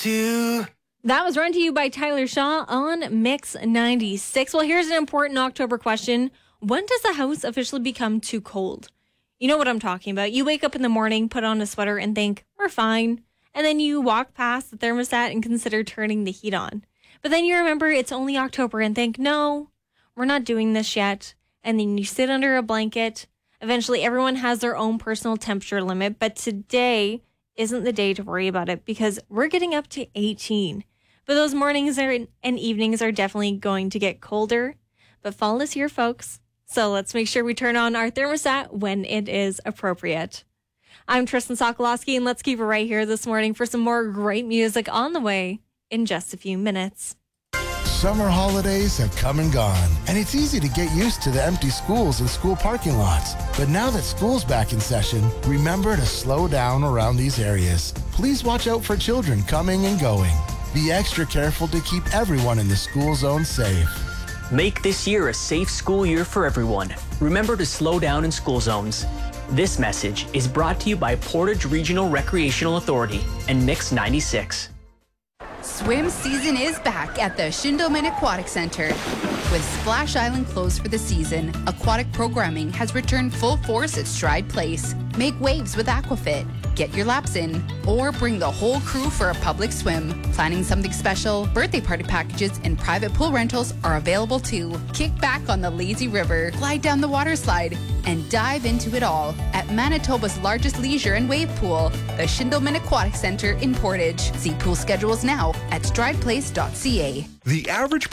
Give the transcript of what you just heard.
to... That was run to you by Tyler Shaw on Mix 96. Well, here's an important October question. When does the house officially become too cold? You know what I'm talking about. You wake up in the morning, put on a sweater, and think, we're fine. And then you walk past the thermostat and consider turning the heat on. But then you remember it's only October and think, no, we're not doing this yet. And then you sit under a blanket. Eventually, everyone has their own personal temperature limit. But today isn't the day to worry about it because we're getting up to 18. But those mornings and evenings are definitely going to get colder. But fall is here, folks. So let's make sure we turn on our thermostat when it is appropriate. I'm Tristan Sokolowski, and let's keep it right here this morning for some more great music on the way in just a few minutes. Summer holidays have come and gone, and it's easy to get used to the empty schools and school parking lots. But now that school's back in session, remember to slow down around these areas. Please watch out for children coming and going. Be extra careful to keep everyone in the school zone safe. Make this year a safe school year for everyone. Remember to slow down in school zones. This message is brought to you by Portage Regional Recreational Authority and Mix 96. Swim season is back at the Schindelman Aquatic Center. With Splash Island closed for the season, aquatic programming has returned full force at Stride Place. Make waves with Aquafit, get your laps in, or bring the whole crew for a public swim. Planning something special, birthday party packages and private pool rentals are available too. Kick back on the lazy river, glide down the water slide, and dive into it all at Manitoba's largest leisure and wave pool, the Schindelman Aquatic Center in Portage. See pool schedules now at strideplace.ca. The average